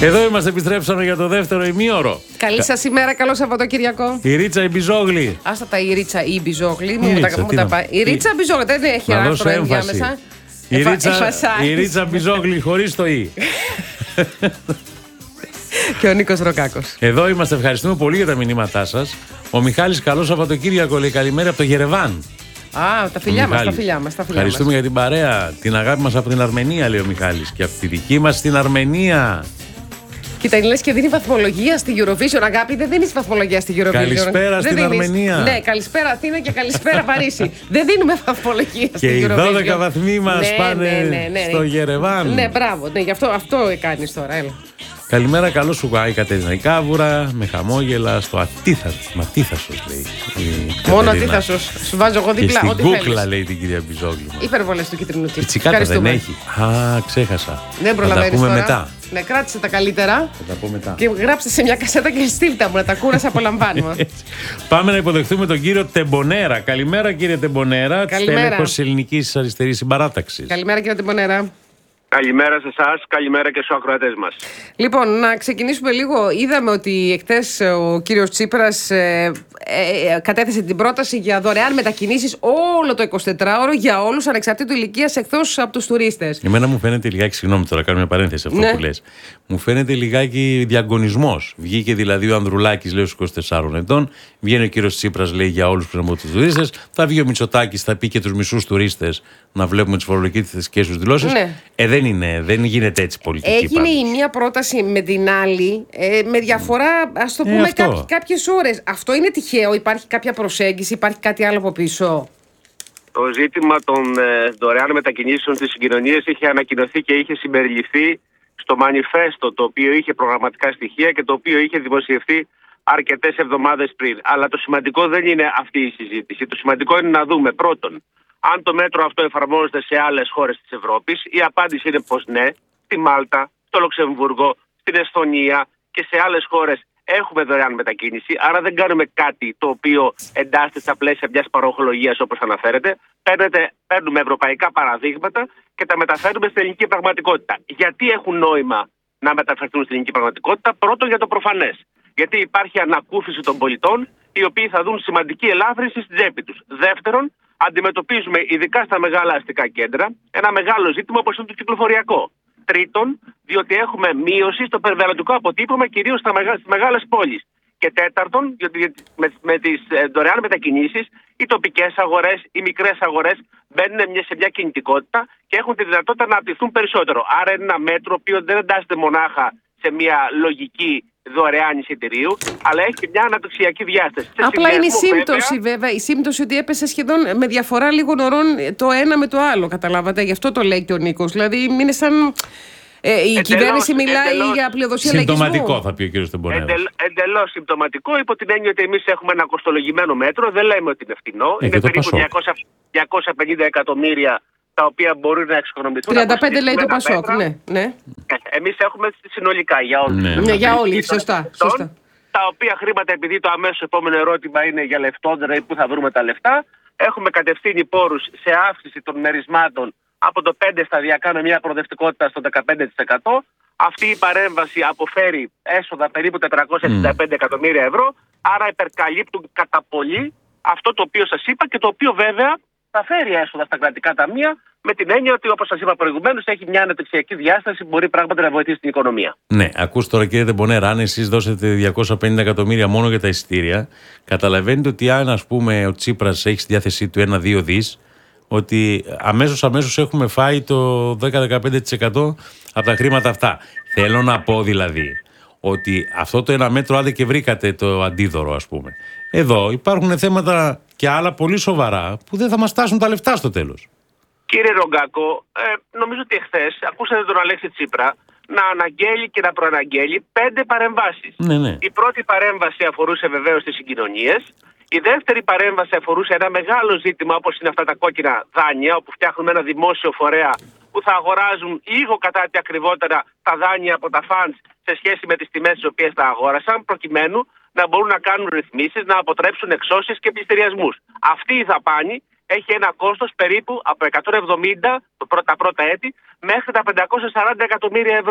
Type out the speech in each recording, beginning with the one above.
Εδώ είμαστε, επιστρέψαμε για το δεύτερο ημίωρο. Καλή σας ημέρα, καλό Σαββατοκύριακο. Η Ρίτσα η Μπιζόγλη. Άστα τα η Ρίτσα ή η Μπιζόγλη. Η Ρίτσα Μπιζόγλη, δεν έχει άρθρο ενδιάμεσα. Η Ρίτσα Μπιζόγλη χωρίς το «η». Και ο Νίκος Ροκάκος. Εδώ είμαστε, ευχαριστούμε πολύ για τα μηνύματά σας. Ο Μιχάλης, καλό Σαββατοκύριακο, λέει καλημέρα από το Γερεβάν. Α, τα φιλιά μας, τα φιλιά μας. Ευχαριστούμε για την παρέα, την αγάπη μας από την Αρμενία, λέει ο Μιχάλης. Και από τη δική μας στην Αρμενία. Κοίτα, λες και δίνει βαθμολογία στη Eurovision, αγάπη. Δεν δίνεις βαθμολογία στη Eurovision. Καλησπέρα στην Αρμενία. Ναι, καλησπέρα Αθήνα και καλησπέρα Παρίσι. Δεν δίνουμε βαθμολογία στη Eurovision. Και οι 12 βαθμοί μας πάνε στο Γερεβάν. Ναι, μπράβο. Ναι, γι' αυτό κάνεις τώρα, έλα. Καλημέρα, καλό σου η Κατερίνα η Κάβουρα, με χαμόγελα στο Ατίθασος, λέει. Μόνο Ατίθασος. Σου βάζω εγώ δίπλα. Και στην κούκλα, λέει την κυρία Μπιζόγλου. Υπερβολές του κίτρινου τύπου. Πιτσικάτα δεν έχει. Α, ξέχασα. Δεν προλαβαίνεις θα τα πούμε τώρα. μετά. Ναι, κράτησε τα καλύτερα. Θα τα πω μετά. Και γράψτε σε μια κασέτα και στείλτε μου να τα κούρας απολαμβάνουμε. Πάμε να υποδεχθούμε τον κύριο Τεμπονέρα. Καλημέρα, κύριε Τεμπονέρα, τέλεχος της Ελληνικής Αριστερής Συμπαράταξης. Καλημέρα, κύριε Τεμπονέρα. Καλημέρα σε εσάς, καλημέρα και στους ακροατές μας. Λοιπόν, να ξεκινήσουμε λίγο. Είδαμε ότι εχθές ο κύριος Τσίπρας κατέθεσε την πρόταση για δωρεάν μετακινήσεις όλο το 24ωρο για όλους ανεξαρτήτου ηλικίας εκτός από τους τουρίστες. Εμένα μου φαίνεται λιγάκι, συγγνώμη τώρα, κάνω μια παρένθεση αυτό που λες. Μου φαίνεται λιγάκι διαγωνισμός. Βγήκε δηλαδή ο Ανδρουλάκης, λέει, στους 24 ετών. Βγαίνει ο κύριος Τσίπρας, λέει, για όλους τους τουρίστες. Θα βγει ο Μητσοτάκης, θα πει και τους μισούς τουρίστες να βλέπουμε τις φορολογικές τους δηλώσεις. Δεν γίνεται έτσι πολιτική. Έγινε η μία πρόταση με την άλλη, με διαφορά, ας το πούμε, κάποιες ώρες. Αυτό είναι τυχαίο, υπάρχει κάποια προσέγγιση, υπάρχει κάτι άλλο από πίσω? Το ζήτημα των δωρεάν μετακινήσεων στις συγκοινωνίες είχε ανακοινωθεί και είχε συμπεριληφθεί στο μανιφέστο, το οποίο είχε προγραμματικά στοιχεία και το οποίο είχε δημοσιευθεί αρκετές εβδομάδες πριν. Αλλά το σημαντικό δεν είναι αυτή η συζήτηση. Το σημαντικό είναι να δούμε πρώτον αν το μέτρο αυτό εφαρμόζεται σε άλλες χώρες της Ευρώπης. Η απάντηση είναι πως ναι. Στη Μάλτα, στο Λουξεμβούργο, στην Εσθονία και σε άλλες χώρες έχουμε δωρεάν μετακίνηση. Άρα δεν κάνουμε κάτι το οποίο εντάσσεται στα πλαίσια μιας παροχολογίας όπως αναφέρεται. Παίρνουμε ευρωπαϊκά παραδείγματα και τα μεταφέρουμε στην ελληνική πραγματικότητα. Γιατί έχουν νόημα να μεταφερθούν στην ελληνική πραγματικότητα? Πρώτον, για το προφανές. Γιατί υπάρχει ανακούφιση των πολιτών, οι οποίοι θα δουν σημαντική ελάφρυνση στην τσέπη τους. Δεύτερον, αντιμετωπίζουμε ειδικά στα μεγάλα αστικά κέντρα ένα μεγάλο ζήτημα όπως είναι το κυκλοφοριακό. Τρίτον, διότι έχουμε μείωση στο περιβαλλοντικό αποτύπωμα κυρίως στις μεγάλες πόλεις. Και τέταρτον, διότι με τις δωρεάν μετακινήσεις οι τοπικές αγορές, οι μικρές αγορές μπαίνουν σε μια κινητικότητα και έχουν τη δυνατότητα να αναπτυχθούν περισσότερο. Άρα είναι ένα μέτρο το οποίο δεν εντάσσεται μονάχα σε μια λογική δωρεάν εισιτηρίου, αλλά έχει και μια αναπτυξιακή διάσταση. Απλά είναι η σύμπτωση, βέβαια. Η σύμπτωση ότι έπεσε σχεδόν με διαφορά λίγων ωρών το ένα με το άλλο. Καταλάβατε, γι' αυτό το λέει και ο Νίκος. Δηλαδή, είναι σαν. Η κυβέρνηση μιλάει για πλειοδοσία λαϊκισμού. Συμπτωματικό, θα πει ο κ. Τεμπονέρα. Εντελώς συμπτωματικό, υπό την έννοια ότι εμείς έχουμε ένα κοστολογημένο μέτρο. Δεν λέμε ότι είναι φτηνό. Είναι περίπου 250 εκατομμύρια τα οποία μπορούν να εξοικονομηθούν. 35 λέει το Πασόκ, ναι. Εμείς έχουμε συνολικά για όλους. Ναι, για όλοι, σωστά. Τα οποία χρήματα, επειδή το αμέσως επόμενο ερώτημα είναι για λεφτότερα ή πού θα βρούμε τα λεφτά, έχουμε κατευθύνει πόρους σε αύξηση των μερισμάτων από το 5 σταδιακά με μια προοδευτικότητα στο 15%. Αυτή η παρέμβαση αποφέρει έσοδα περίπου 465 εκατομμύρια ευρώ, άρα υπερκαλύπτουν κατά πολύ αυτό το οποίο σας είπα και το οποίο βέβαια θα φέρει έσοδα στα κρατικά ταμεία, με την έννοια ότι, όπως σας είπα προηγουμένως, έχει μια αναπτυξιακή διάσταση που μπορεί πράγματι να βοηθήσει την οικονομία. Ναι, ακούστε τώρα, κύριε Τεμπονέρα, αν εσείς δώσετε 250 εκατομμύρια μόνο για τα εισιτήρια, καταλαβαίνετε ότι αν, ας πούμε, ο Τσίπρας έχει στη διάθεσή του 1-2 δις, ότι αμέσως έχουμε φάει το 10-15% από τα χρήματα αυτά. Θέλω να πω δηλαδή ότι αυτό το ένα μέτρο, άντε και βρήκατε το αντίδωρο, ας πούμε. Εδώ υπάρχουν θέματα και άλλα πολύ σοβαρά που δεν θα μας φτάσουν τα λεφτά στο τέλος. Κύριε Ρογκάκο, νομίζω ότι εχθές ακούσατε τον Αλέξη Τσίπρα να αναγγέλει και να προαναγγέλει 5 παρεμβάσεις. Ναι. Η πρώτη παρέμβαση αφορούσε βεβαίως τις συγκοινωνίες. Η δεύτερη παρέμβαση αφορούσε ένα μεγάλο ζήτημα όπως είναι αυτά τα κόκκινα δάνεια, όπου φτιάχνουμε ένα δημόσιο φορέα που θα αγοράζουν λίγο κατά τη ακριβότερα τα δάνεια από τα funds σε σχέση με τις τιμές τις οποίες τα αγόρασαν, προκειμένου να μπορούν να κάνουν ρυθμίσεις, να αποτρέψουν εξώσεις και πληστηριασμούς. Αυτή η δαπάνη έχει ένα κόστος περίπου από 170 τα πρώτα έτη μέχρι τα 540 εκατομμύρια ευρώ.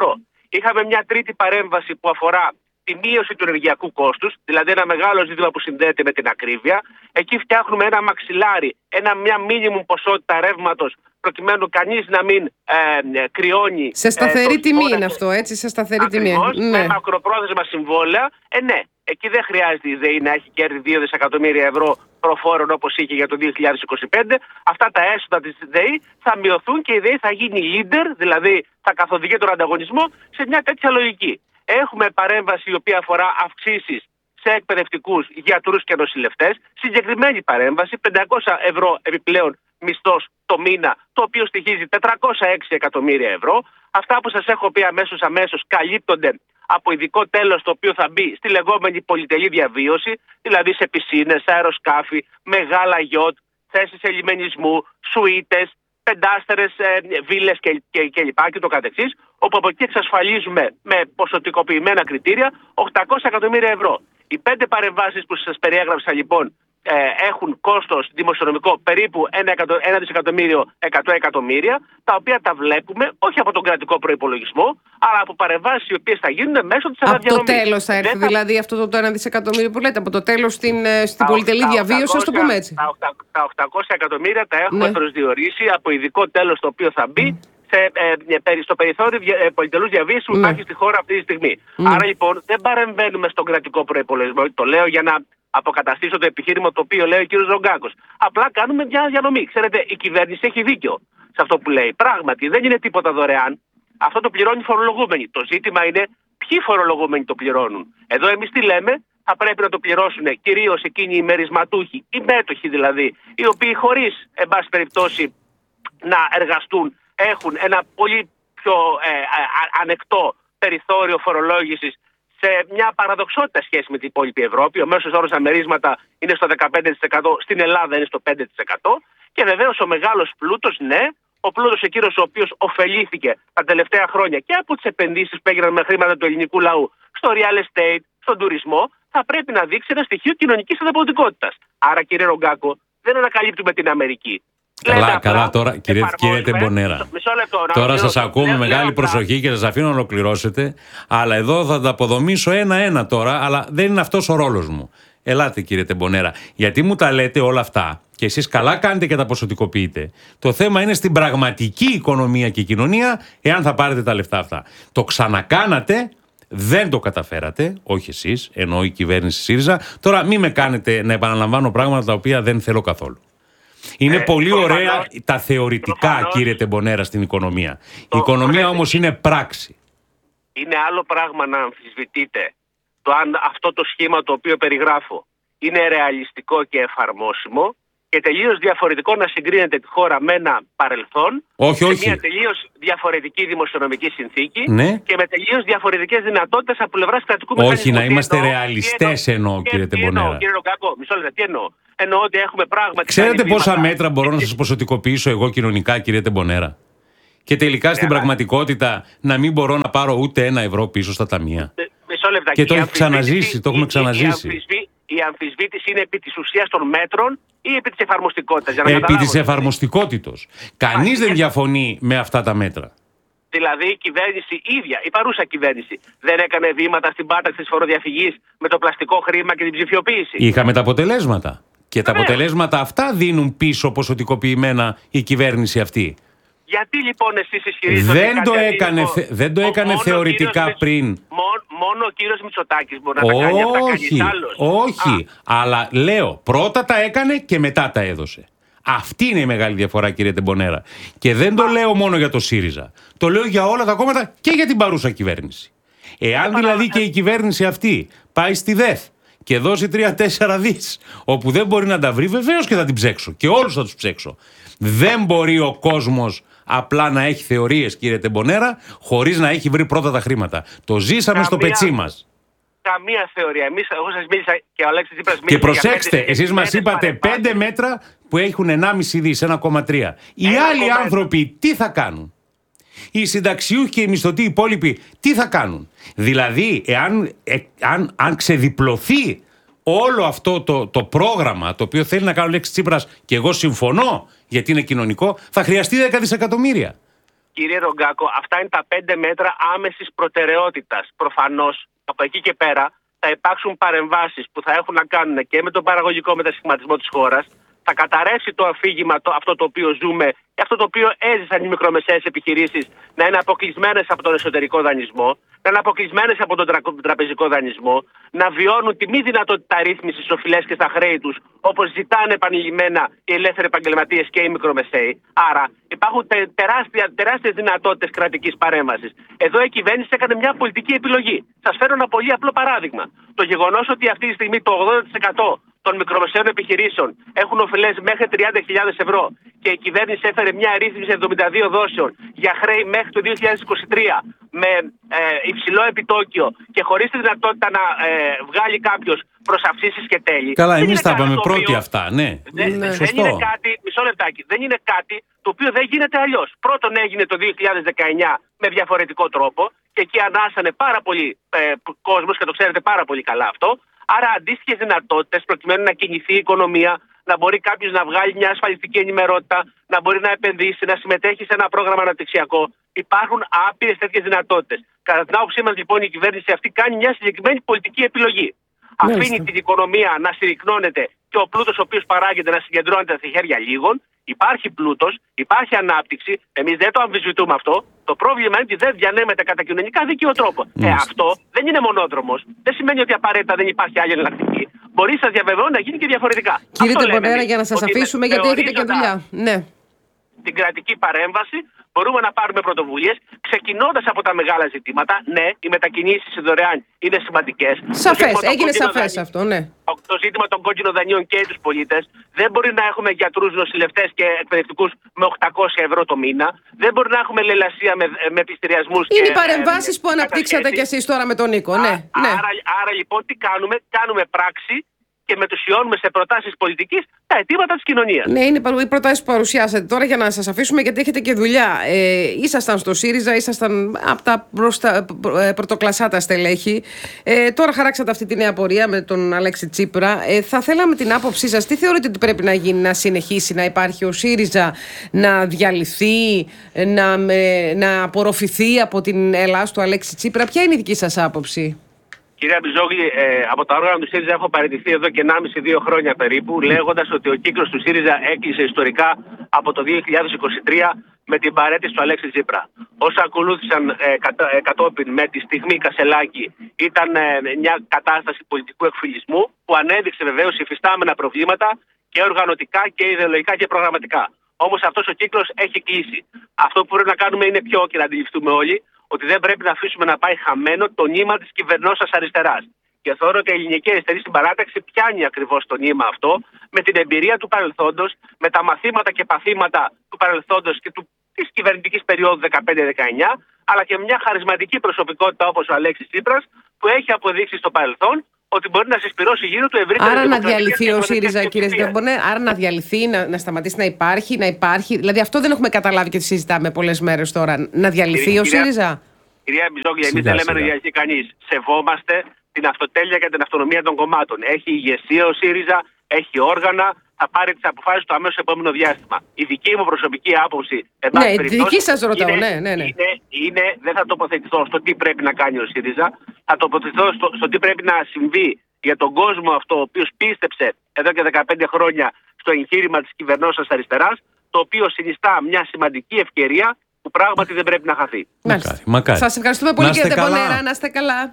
Είχαμε μια τρίτη παρέμβαση που αφορά τη μείωση του ενεργειακού κόστους, δηλαδή ένα μεγάλο ζήτημα που συνδέεται με την ακρίβεια. Εκεί φτιάχνουμε ένα μαξιλάρι, μια μίνιμουμ ποσότητα ρεύματος, προκειμένου κανείς να μην κρυώνει. Σε σταθερή τιμή είναι αυτό, έτσι, σε σταθερή τιμή. Με μακροπρόθεσμα συμβόλαια. Ναι, εκεί δεν χρειάζεται η ΔΕΗ να έχει κέρδη 2 δισεκατομμύρια ευρώ προφόρων όπως είχε για το 2025. Αυτά τα έσοδα της ΔΕΗ θα μειωθούν και η ΔΕΗ θα γίνει leader, δηλαδή θα καθοδηγεί τον ανταγωνισμό σε μια τέτοια λογική. Έχουμε παρέμβαση η οποία αφορά αυξήσεις σε εκπαιδευτικούς, γιατρούς και νοσηλευτές. Συγκεκριμένη παρέμβαση, 500 ευρώ επιπλέον μισθός το μήνα, το οποίο στοιχίζει 406 εκατομμύρια ευρώ. Αυτά που σας έχω πει αμέσως καλύπτονται από ειδικό τέλος το οποίο θα μπει στη λεγόμενη πολυτελή διαβίωση, δηλαδή σε πισίνες, αεροσκάφη, μεγάλα γιότ, θέσεις ελιμενισμού, σουίτες, πεντάστερες βίλες και το καθεξής, όπου από εκεί εξασφαλίζουμε με ποσοτικοποιημένα κριτήρια 800 εκατομμύρια ευρώ. Οι 5 παρεμβάσεις που σας περιέγραψα λοιπόν έχουν κόστος δημοσιονομικό περίπου 1 δισεκατομμύριο 100 εκατομμύρια, τα οποία τα βλέπουμε όχι από τον κρατικό προϋπολογισμό, αλλά από παρεμβάσεις οι οποίες θα γίνουν μέσω της αναδιανομής. Από το τέλος θα έρθει δηλαδή αυτό το 1 δισεκατομμύριο που λέτε, από το τέλος στην πολυτελή διαβίωση, ας το πούμε έτσι. Τα 800 εκατομμύρια τα έχουμε προσδιορίσει από ειδικό τέλος το οποίο θα μπει στο περιθώριο πολυτελούς διαβίωσης που υπάρχει στη χώρα αυτή τη στιγμή. Άρα λοιπόν δεν παρεμβαίνουμε στον κρατικό προϋπολογισμό. Το λέω για να αποκαταστήσω το επιχείρημα το οποίο λέει ο κ. Ρογκάκος. Απλά κάνουμε μια διανομή. Ξέρετε, η κυβέρνηση έχει δίκιο σε αυτό που λέει. Πράγματι, δεν είναι τίποτα δωρεάν. Αυτό το πληρώνει οι φορολογούμενοι. Το ζήτημα είναι ποιοι φορολογούμενοι το πληρώνουν. Εδώ εμείς τι λέμε, θα πρέπει να το πληρώσουν κυρίως εκείνοι οι μερισματούχοι, οι μέτοχοι δηλαδή, οι οποίοι χωρίς, εν πάση περιπτώσει, να εργαστούν, έχουν ένα πολύ πιο ανεκτό περιθώριο φορολόγησης σε μια παραδοξότητα σχέση με την υπόλοιπη Ευρώπη. Ο μέσος όρος στα μερίσματα είναι στο 15%, στην Ελλάδα είναι στο 5%. Και βεβαίως ο μεγάλος πλούτος, ναι, ο πλούτος εκείνος ο οποίος ωφελήθηκε τα τελευταία χρόνια και από τις επενδύσεις που έγιναν με χρήματα του ελληνικού λαού στο real estate, στον τουρισμό, θα πρέπει να δείξει ένα στοιχείο κοινωνικής ανταποδοτικότητας. Άρα, κύριε Ρογκάκο, δεν ανακαλύπτουμε την Αμερική. Καλά, τώρα κύριε Τεμπονέρα. Τώρα σας ακούω με μεγάλη προσοχή και σας αφήνω να ολοκληρώσετε. Αλλά εδώ θα τα αποδομήσω ένα-ένα τώρα, αλλά δεν είναι αυτός ο ρόλος μου. Ελάτε κύριε Τεμπονέρα, γιατί μου τα λέτε όλα αυτά και εσείς καλά κάνετε και τα ποσοτικοποιείτε. Το θέμα είναι στην πραγματική οικονομία και κοινωνία, εάν θα πάρετε τα λεφτά αυτά. Το ξανακάνατε. Δεν το καταφέρατε, όχι εσείς, ενώ η κυβέρνηση ΣΥΡΙΖΑ. Τώρα μην με κάνετε να επαναλαμβάνω πράγματα τα οποία δεν θέλω καθόλου. Είναι πολύ ωραία τα θεωρητικά, κύριε Τεμπονέρα, στην οικονομία. Η οικονομία όμως είναι πράξη. Είναι άλλο πράγμα να αμφισβητείτε το αν αυτό το σχήμα το οποίο περιγράφω είναι ρεαλιστικό και εφαρμόσιμο, και τελείως διαφορετικό να συγκρίνετε τη χώρα με ένα παρελθόν, σε μια τελείως διαφορετική δημοσιονομική συνθήκη, ναι, και με τελείως διαφορετικές δυνατότητες από πλευράς κρατικού μηχανισμού. Όχι, να είμαστε ρεαλιστές εννοώ, κύριε Τεμπονέρα. Κύριε Ρογκάκο, μισό λεπτό, τι εννοώ. Εννοώ ότι έχουμε πράγματι. Ξέρετε πόσα μέτρα μπορώ να σας ποσοτικοποιήσω εγώ κοινωνικά, κύριε Τεμπονέρα? Και τελικά στην πραγματικότητα να μην μπορώ να πάρω ούτε 1 ευρώ πίσω στα ταμεία. Και το έχει ξαναζήσει, το έχουμε ξαναζήσει. Η αμφισβήτηση είναι επί της ουσίας των μέτρων ή επί της εφαρμοστικότητας? Επί της εφαρμοστικότητος. Κανείς δεν διαφωνεί με αυτά τα μέτρα. Δηλαδή η κυβέρνηση ίδια, η παρούσα κυβέρνηση, δεν έκανε βήματα στην πάταξη της φοροδιαφυγής με το πλαστικό χρήμα και την ψηφιοποίηση? Είχαμε τα αποτελέσματα. Και τα αποτελέσματα αυτά δίνουν πίσω ποσοτικοποιημένα η κυβέρνηση αυτή. Γιατί λοιπόν εσείς ισχυρίζετε δεν το έκανε θεωρητικά πριν? Μόνο ο κύριος Μητσοτάκης μπορεί να τα κάνει αυτά, κανείς άλλος? Όχι, αλλά λέω πρώτα τα έκανε και μετά τα έδωσε. Αυτή είναι η μεγάλη διαφορά, κύριε Τεμπονέρα. Και δεν το λέω μόνο για το ΣΥΡΙΖΑ. Το λέω για όλα τα κόμματα και για την παρούσα κυβέρνηση. Εάν δηλαδή και η κυβέρνηση αυτή πάει στη ΔΕΘ και δώσει 3-4 δις όπου δεν μπορεί να τα βρει, βεβαίως και θα την ψέξω. Και όλους θα τους ψέξω. Δεν μπορεί ο κόσμος απλά να έχει θεωρίες, κύριε Τεμπονέρα, χωρίς να έχει βρει πρώτα τα χρήματα. Το ζήσαμε στο πετσί μας. Καμία θεωρία. Εγώ σας μίλησα και ο Αλέξης Τσίπρας μίλησε. Και προσέξτε, εσείς μας είπατε 5 μέτρα που έχουν 1,5 δις, 1,3. Οι άλλοι άνθρωποι τι θα κάνουν? Οι συνταξιούχοι και οι μισθωτοί υπόλοιποι τι θα κάνουν? Δηλαδή, αν ξεδιπλωθεί όλο αυτό το πρόγραμμα το οποίο θέλει να κάνει ο Αλέξης Τσίπρας, και εγώ συμφωνώ γιατί είναι κοινωνικό, θα χρειαστεί 10 δισεκατομμύρια. Κύριε Ρογκάκο, αυτά είναι τα 5 μέτρα άμεσης προτεραιότητας. Προφανώς, από εκεί και πέρα, θα υπάρξουν παρεμβάσεις που θα έχουν να κάνουν και με τον παραγωγικό μετασχηματισμό της χώρας. Θα καταρρεύσει το αφήγημα αυτό το οποίο ζούμε, αυτό το οποίο έζησαν οι μικρομεσαίες επιχειρήσεις, να είναι αποκλεισμένες από τον εσωτερικό δανεισμό, να είναι αποκλεισμένες από τον τραπεζικό δανεισμό, να βιώνουν τη μη δυνατότητα ρύθμισης στις οφειλές και στα χρέη τους, όπως ζητάνε επανειλημμένα οι ελεύθεροι επαγγελματίες και οι μικρομεσαίοι. Άρα υπάρχουν τεράστιες δυνατότητες κρατικής παρέμβασης. Εδώ η κυβέρνηση έκανε μια πολιτική επιλογή. Σας φέρω ένα πολύ απλό παράδειγμα. Το γεγονός ότι αυτή τη στιγμή το 80% των μικρομεσαίων επιχειρήσεων έχουν οφειλές μέχρι 30.000 ευρώ και η κυβέρνηση έφερε μια ρύθμιση 72 δόσεων για χρέη μέχρι το 2023 με υψηλό επιτόκιο και χωρίς τη δυνατότητα να βγάλει κάποιος προς αυξήσεις και τέλη. Καλά, εμείς τα είπαμε πρώτοι αυτά, ναι. Δεν είναι κάτι, μισό λεπτάκι, δεν είναι κάτι το οποίο δεν γίνεται αλλιώς. Πρώτον έγινε το 2019 με διαφορετικό τρόπο και εκεί ανάσανε πάρα πολύ κόσμος και το ξέρετε πάρα πολύ καλά αυτό. Άρα αντίστοιχες δυνατότητες προκειμένου να κινηθεί η οικονομία, να μπορεί κάποιος να βγάλει μια ασφαλιστική ενημερότητα, να μπορεί να επενδύσει, να συμμετέχει σε ένα πρόγραμμα αναπτυξιακό. Υπάρχουν άπειρες τέτοιες δυνατότητες. Κατά την άποψή μας λοιπόν η κυβέρνηση αυτή κάνει μια συγκεκριμένη πολιτική επιλογή. Αφήνει την οικονομία να συρρυκνώνεται και ο πλούτος ο οποίος παράγεται να συγκεντρώνεται στα χέρια λίγων. Υπάρχει πλούτος, υπάρχει ανάπτυξη. Εμείς δεν το αμφισβητούμε αυτό. Το πρόβλημα είναι ότι δεν διανέμεται κατά κοινωνικά δίκαιο τρόπο. Αυτό δεν είναι μονόδρομος. Δεν σημαίνει ότι απαραίτητα δεν υπάρχει άλλη εναλλακτική. Μπορεί, σας διαβεβαιώ, να γίνει και διαφορετικά. Κύριε Τεμπονέρα, για να σας αφήσουμε, γιατί έχετε και δουλειά. Ναι. Την κρατική παρέμβαση μπορούμε να πάρουμε πρωτοβουλίες, ξεκινώντας από τα μεγάλα ζητήματα. Ναι, οι μετακινήσεις δωρεάν είναι σημαντικές. Σαφές, έγινε σαφές αυτό, ναι. Το ζήτημα των κόκκινων δανείων και τους πολίτες. Δεν μπορεί να έχουμε γιατρούς, νοσηλευτές και εκπαιδευτικούς με 800 ευρώ το μήνα. Δεν μπορεί να έχουμε λαιλασία με πληστηριασμούς. Είναι οι παρεμβάσεις που αναπτύξατε κι εσείς τώρα με τον Νίκο. Ναι. Άρα λοιπόν τι κάνουμε? Κάνουμε πράξη και μετουσιώνουμε σε προτάσεις πολιτικής τα αιτήματα της κοινωνίας. Ναι, είναι οι προτάσεις που παρουσιάσατε τώρα για να σας αφήσουμε, γιατί έχετε και δουλειά. Ήσασταν στο ΣΥΡΙΖΑ, ήσασταν από τα πρωτοκλασσά τα στελέχη. Τώρα χαράξατε αυτή τη νέα πορεία με τον Αλέξη Τσίπρα. Θα θέλαμε την άποψή σας. Τι θεωρείτε ότι πρέπει να γίνει, να συνεχίσει να υπάρχει ο ΣΥΡΙΖΑ, να διαλυθεί, να απορροφηθεί από την Ελλάς του Αλέξη Τσίπρα? Ποια είναι η δική σας άποψη? Κυρία Μπιζόγλη, από τα όργανα του ΣΥΡΙΖΑ έχω παραιτηθεί εδώ και 1,5-2 χρόνια περίπου, λέγοντας ότι ο κύκλος του ΣΥΡΙΖΑ έκλεισε ιστορικά από το 2023 με την παραίτηση του Αλέξη Τσίπρα. Όσα ακολούθησαν κατόπιν με τη στιγμή Κασελάκη ήταν μια κατάσταση πολιτικού εκφυλισμού που ανέδειξε βεβαίως υφιστάμενα προβλήματα και οργανωτικά και ιδεολογικά και προγραμματικά. Όμως αυτός ο κύκλος έχει κλείσει. Αυτό που πρέπει να κάνουμε είναι πιο και να αντιληφθούμε όλοι, ότι δεν πρέπει να αφήσουμε να πάει χαμένο το νήμα της κυβερνώσας αριστεράς. Και θεωρώ ότι η ελληνική αριστερή στην παράταξη πιάνει ακριβώς το νήμα αυτό με την εμπειρία του παρελθόντος, με τα μαθήματα και παθήματα του παρελθόντος και της κυβερνητικής περίοδου 15-19, αλλά και μια χαρισματική προσωπικότητα όπως ο Αλέξης Τσίπρας, που έχει αποδείξει στο παρελθόν ότι μπορεί να συσπυρώσει γύρω του ευρύτερη. Άρα να διαλυθεί ο ΣΥΡΙΖΑ, κύριε Τεμπονέ, άρα να διαλυθεί, να σταματήσει να υπάρχει. Δηλαδή αυτό δεν έχουμε καταλάβει και συζητάμε πολλές μέρες τώρα. Να διαλυθεί ο ΣΥΡΙΖΑ. Κυρία Μπιζόγλη, εμείς δεν λέμε να διαλυθεί κανείς. Σεβόμαστε την αυτοτέλεια και την αυτονομία των κομμάτων. Έχει ηγεσία ο ΣΥΡΙΖΑ, έχει όργανα, θα πάρει τις αποφάσεις του αμέσως επόμενο διάστημα. Η δική μου προσωπική άποψη, ναι, τη δική σας ρωτάω, ναι. Δεν θα τοποθετηθώ στο τι πρέπει να κάνει ο ΣΥΡΙΖΑ, θα τοποθετηθώ στο τι πρέπει να συμβεί για τον κόσμο αυτό, ο οποίος πίστεψε εδώ και 15 χρόνια στο εγχείρημα της κυβερνώσας αριστεράς, το οποίο συνιστά μια σημαντική ευκαιρία που πράγματι δεν πρέπει να χαθεί. Μακάρι. Σας ευχαριστούμε πολύ, κύριε Τεμπονέρα. Να είστε καλά.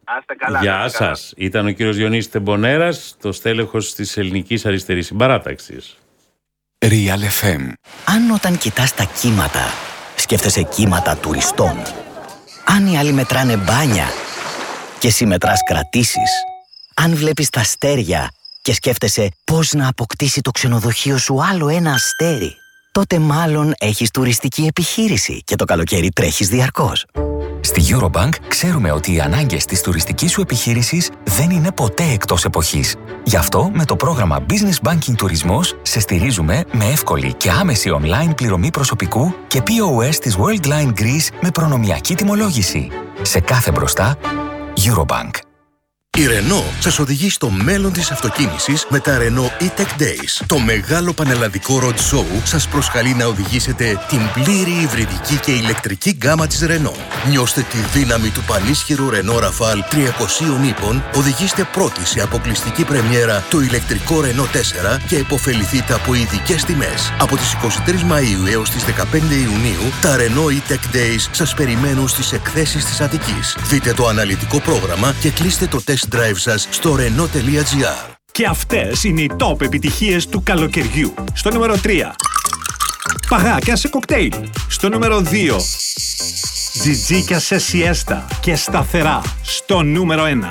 Γεια σας. Ήταν ο κύριος Διονύσης Τεμπονέρας, το στέλεχος της Ελληνικής Αριστερής Συμπαράταξης. Real FM. Αν όταν κοιτάς τα κύματα, σκέφτεσαι κύματα τουριστών. Αν οι άλλοι μετράνε μπάνια και εσύ μετράς κρατήσεις. Αν βλέπεις τα αστέρια και σκέφτεσαι πώς να αποκτήσει το ξενοδοχείο σου άλλο ένα αστέρι, τότε μάλλον έχεις τουριστική επιχείρηση και το καλοκαίρι τρέχεις διαρκώς. Στη Eurobank ξέρουμε ότι οι ανάγκες της τουριστικής σου επιχείρησης δεν είναι ποτέ εκτός εποχής. Γι' αυτό με το πρόγραμμα Business Banking Τουρισμός σε στηρίζουμε με εύκολη και άμεση online πληρωμή προσωπικού και POS της Worldline Greece με προνομιακή τιμολόγηση. Σε κάθε μπροστά, Eurobank. Η Renault σας οδηγεί στο μέλλον της αυτοκίνησης με τα Renault E-Tech Days. Το μεγάλο πανελλαδικό road show σας προσκαλεί να οδηγήσετε την πλήρη υβριδική και ηλεκτρική γκάμα της Renault. Νιώστε τη δύναμη του πανίσχυρου Renault Rafale 300 ύπων, οδηγήστε πρώτοι σε αποκλειστική πρεμιέρα το ηλεκτρικό Renault 4 και υποφεληθείτε από ειδικές τιμές. Από τις 23 Μαΐου έως τις 15 Ιουνίου, τα Renault E-Tech Days σας περιμένουν στις εκθέσεις της Αττικής. Δείτε το αναλυτικό πρόγραμμα και κλείστε το test drive σας στο Renault.gr. Και αυτές είναι οι top επιτυχίες του καλοκαιριού. Στο νούμερο 3. Παγάκια σε κοκτέιλ. Στο νούμερο 2. Τζιτζίκια σε σιέστα και σταθερά. Στο νούμερο 1.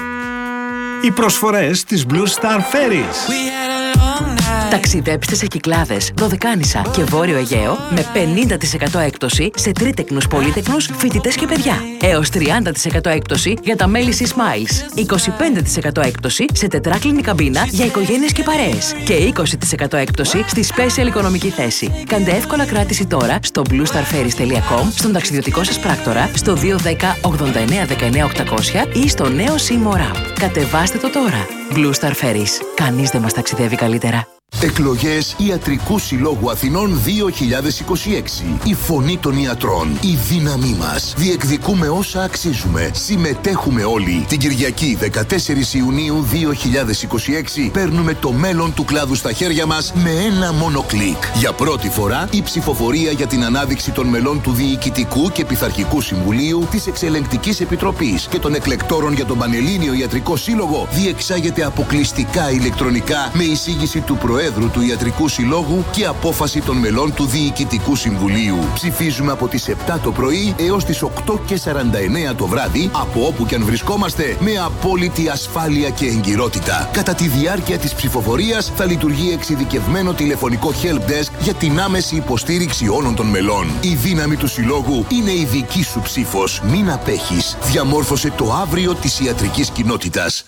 Οι προσφορές της Blue Star Ferries. Ταξιδέψτε σε Κυκλάδες, Δωδεκάνησα και Βόρειο Αιγαίο με 50% έκπτωση σε τρίτεκνους, πολύτεκνους, φοιτητές και παιδιά. Έως 30% έκπτωση για τα μέλη Sea Smiles. 25% έκπτωση σε τετράκλινη καμπίνα για οικογένειες και παρέες. Και 20% έκπτωση στη special οικονομική θέση. Κάντε εύκολα κράτηση τώρα στο bluestarferries.com, στον ταξιδιωτικό σας πράκτορα, στο 210 89 19 800 ή στο νέο SIM App. Κατεβάστε το τώρα. Blue Star Ferries. Κανείς δεν μας ταξιδεύει καλύτερα. Εκλογές Ιατρικού Συλλόγου Αθηνών 2026. Η φωνή των ιατρών. Η δύναμή μας. Διεκδικούμε όσα αξίζουμε. Συμμετέχουμε όλοι. Την Κυριακή 14 Ιουνίου 2026 παίρνουμε το μέλλον του κλάδου στα χέρια μας με ένα μόνο κλικ. Για πρώτη φορά η ψηφοφορία για την ανάδειξη των μελών του Διοικητικού και Πειθαρχικού Συμβουλίου, της Εξελεγκτικής Επιτροπής και των εκλεκτόρων για τον Πανελλήνιο Ιατρικό Σύλλογο διεξάγεται αποκλειστικά ηλεκτρονικά με εισήγηση του Προέδρου του Ιατρικού Συλλόγου και απόφαση των μελών του Διοικητικού Συμβουλίου. Ψηφίζουμε από τις 7 το πρωί έως τις 8:49 το βράδυ, από όπου και αν βρισκόμαστε, με απόλυτη ασφάλεια και εγκυρότητα. Κατά τη διάρκεια της ψηφοφορίας θα λειτουργεί εξειδικευμένο τηλεφωνικό help desk για την άμεση υποστήριξη όλων των μελών. Η δύναμη του Συλλόγου είναι η δική σου ψήφος. Μην απέχεις. Διαμόρφωσε το αύριο της ιατρικής κοινότητας.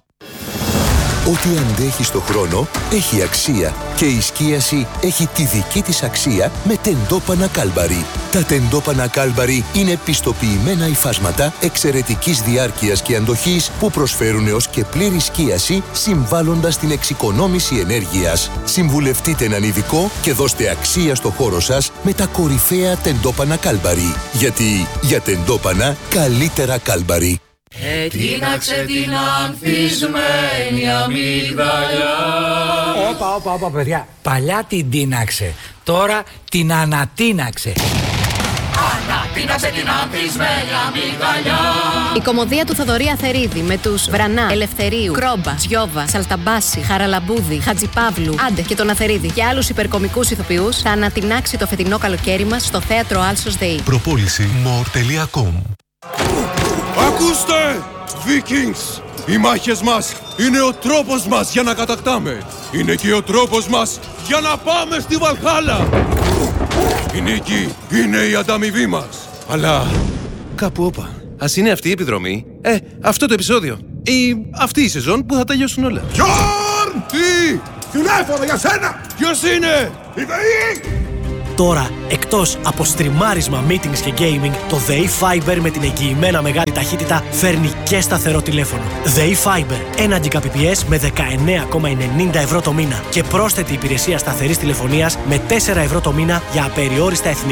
Ό,τι αντέχει στο χρόνο έχει αξία και η σκίαση έχει τη δική της αξία με τεντόπανα Κάλμπαρι. Τα τεντόπανα Κάλμπαρι είναι πιστοποιημένα υφάσματα εξαιρετικής διάρκειας και αντοχής που προσφέρουν έως και πλήρη σκίαση, συμβάλλοντας στην εξοικονόμηση ενέργειας. Συμβουλευτείτε έναν ειδικό και δώστε αξία στο χώρο σας με τα κορυφαία τεντόπανα Κάλμπαρι. Γιατί για τεντόπανα καλύτερα Κάλμπαρι. Τίναξε την ανθισμένη αμύγδαλια. Όπα, παιδιά. Παλιά την τίναξε. Τώρα την ανατίναξε. Ανατίναξε την ανθισμένη αμύγδαλια. Η κωμωδία του Θοδωρή Αθερίδη με τους Βρανά, Ελευθερίου, Κρόμπα, Τζιόβα, Σαλταμπάση, Χαραλαμπούδη, Χατζιπαύλου, Άντε και τον Αθερίδη και άλλους υπερκομικούς ηθοποιούς θα ανατινάξει το φετινό καλοκαίρι μας στο θέατρο Άλσος ΔΕΗ. Προπόληση more.com. Ακούστε, Vikings! Οι μάχες μας είναι ο τρόπος μας για να κατακτάμε. Είναι και ο τρόπος μας για να πάμε στη Βαλχάλα. Η νίκη είναι η ανταμοιβή μας. Αλλά κάπου όπα. Ας είναι αυτή η επιδρομή, αυτό το επεισόδιο ή αυτή η σεζόν που θα τελειώσουν όλα. Γιόρν! Τι! Τηλέφωνο για σένα! Ποιος είναι? Η ΔΕΗ! Τώρα, εκτός από στριμάρισμα, meetings και gaming, το ΔΕΗ Fiber με την εγγυημένα μεγάλη ταχύτητα φέρνει και σταθερό τηλέφωνο. ΔΕΗ Fiber, 1 Gbps με 19,90 ευρώ το μήνα και πρόσθετη υπηρεσία σταθερής τηλεφωνίας με 4 ευρώ το μήνα για απεριόριστα εθνικά